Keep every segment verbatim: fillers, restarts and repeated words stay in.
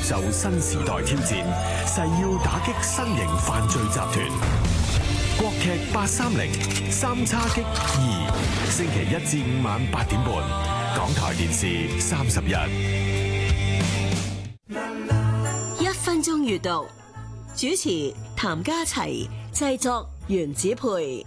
受新時代挑戰，誓要打擊新型犯罪集團。國劇八三零三叉戟二，星期一至五晚八點半，港台電視三十一。 一分鐘閱讀，主持譚家齊，製作袁子培。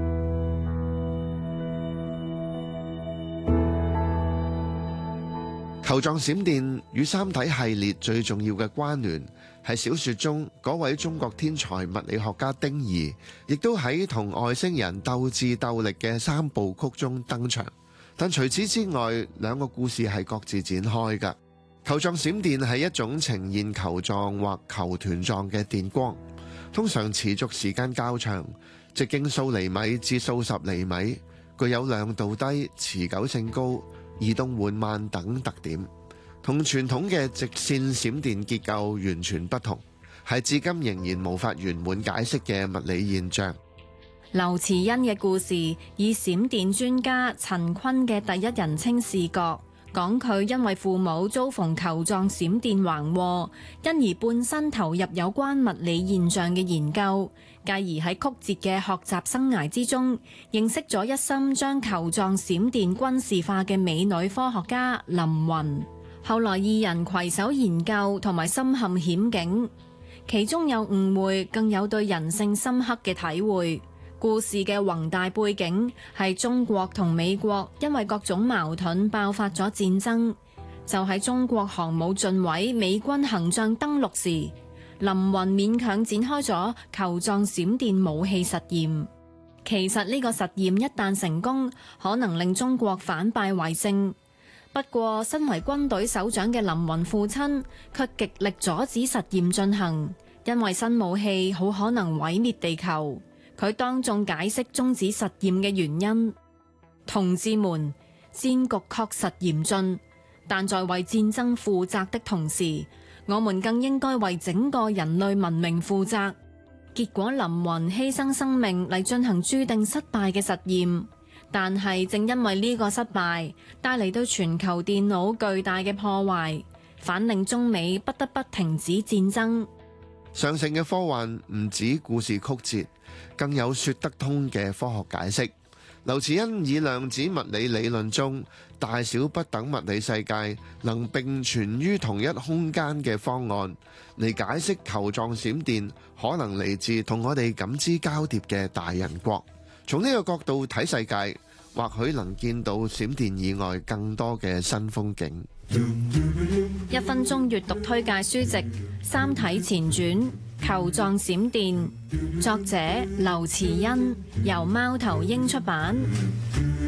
球狀閃電與三體系列最重要嘅關聯係小說中嗰位中國天才物理學家丁儀，亦都喺同外星人鬥智鬥力嘅三部曲中登場。但除此之外，兩個故事係各自展開㗎。球狀閃電係一種呈現球狀或球團狀嘅電光，通常持續時間較長，直徑數厘米至數十厘米，具有亮度低、持久性高、移動緩慢等特點，同傳統嘅直線閃電結構完全不同，係至今仍然無法圓滿解釋嘅物理現象。 劉慈欣嘅故事以閃電專家陳坤嘅第一人稱視角，講佢因為父母遭逢球狀閃電橫禍，因而半身投入有關物理現象嘅研究，繼而喺曲折嘅學習生涯之中，認識咗一心將球狀閃電軍事化嘅美女科學家林雲。後來二人攜手研究同埋深陷險境，其中有誤會，更有對人性深刻嘅體會。故事嘅宏大背景係中國同美國因為各種矛盾爆發咗戰爭，就喺中國航母進位、美軍行將登陸時，林雲勉強展開咗球狀閃電武器實驗。其實呢個實驗一旦成功，可能令中國反敗為勝。不過身為軍隊首長嘅林雲父親卻極力阻止實驗進行，因為新武器好可能毀滅地球。佢當眾解釋終止實驗嘅原因：同志們，戰局確實嚴峻，但在為戰爭負責的同時，我們更應該為整個人類文明負責。結果林雲犧牲生命嚟進行注定失敗嘅實驗，但係正因為呢個失敗帶嚟對全球電腦巨大嘅破壞，反令中美不得不停止戰爭。 上乘嘅科幻唔止故事曲折，更有說得通嘅科學解釋。劉慈欣以量子物理理論中大小不等物理世界能並存於同一空間嘅方案嚟解釋球狀閃電可能嚟自同我哋感知交疊嘅大人國。從呢個角度睇世界，或許能見到閃電以外更多嘅新風景。 一分鐘閱讀推介書籍《三體前傳：球狀閃電》，作者劉慈欣，由貓頭鷹出版。